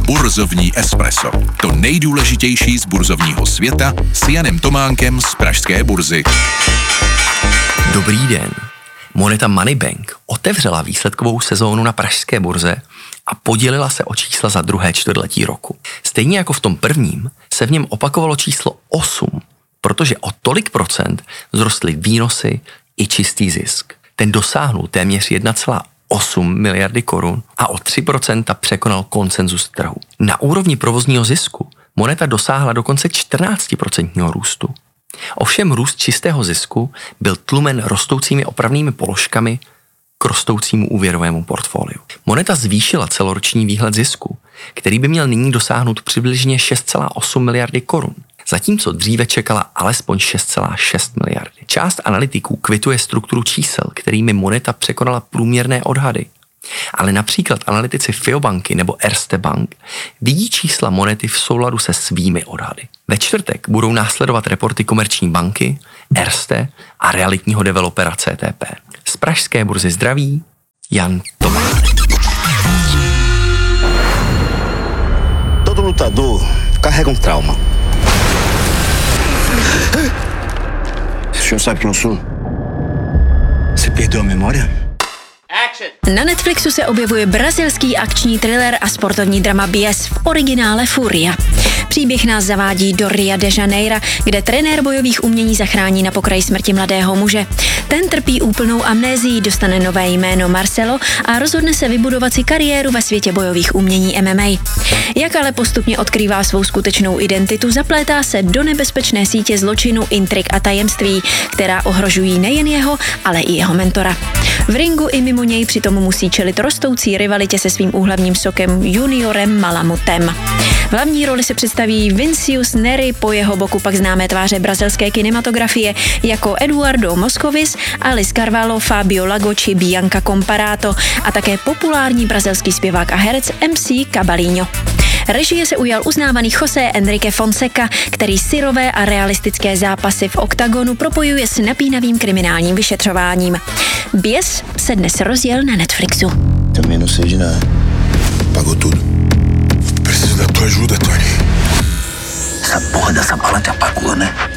Burzovní espresso. To nejdůležitější z burzovního světa s Janem Tománkem z pražské burzy. Dobrý den. Moneta Moneybank otevřela výsledkovou sezónu na pražské burze a podělila se o čísla za druhé čtvrtletí roku. Stejně jako v tom prvním se v něm opakovalo číslo 8, protože o tolik procent vzrostly výnosy i čistý zisk. Ten dosáhnul téměř 1,8 miliardy korun a o 3% překonal konsenzus trhu. Na úrovni provozního zisku moneta dosáhla dokonce 14% růstu. Ovšem růst čistého zisku byl tlumen rostoucími opravnými položkami k rostoucímu úvěrovému portfoliu. Moneta zvýšila celoroční výhled zisku, který by měl nyní dosáhnout přibližně 6,8 miliardy korun, zatímco dříve čekala alespoň 6,6 miliardy. Část analytiků kvituje strukturu čísel, kterými moneta překonala průměrné odhady. Ale například analytici Fiobanky nebo Erste Bank vidí čísla monety v souladu se svými odhady. Ve čtvrtek budou následovat reporty Komerční banky, Erste a realitního developera CTP. Z pražské burzy zdraví Jan Tománek. Todo lutador carrega trauma. O senhor sabe quem eu sou? Você perdeu a memória? Na Netflixu se objevuje brazilský akční thriller a sportovní drama Bies, v originále Furia. Příběh nás zavádí do Ria de Janeira, kde trenér bojových umění zachrání na pokraji smrti mladého muže. Ten trpí úplnou amnézií, dostane nové jméno Marcelo a rozhodne se vybudovat si kariéru ve světě bojových umění MMA. Jak ale postupně odkrývá svou skutečnou identitu, zaplétá se do nebezpečné sítě zločinu, intrik a tajemství, která ohrožují nejen jeho, ale i jeho mentora. V ringu i mimo něj přitom musí čelit rostoucí rivalitě se svým úhlavním sokem Juniorem Malamutem. V hlavní roli se představí Vinícius Neri, po jeho boku pak známé tváře brazilské kinematografie jako Eduardo Moscovis, Alice Carvalho, Fabio Lago či Bianca Comparato a také populární brazilský zpěvák a herec MC Cabalinho. Režie se ujal uznávaný José Enrique Fonseca, který syrové a realistické zápasy v oktagonu propojuje s napínavým kriminálním vyšetřováním. Bies se dnes rozjel na Netflixu. Também não sei de nada. Pagou tudo. Preciso da tua ajuda, Tony. Essa porra dessa bala te apagou, né?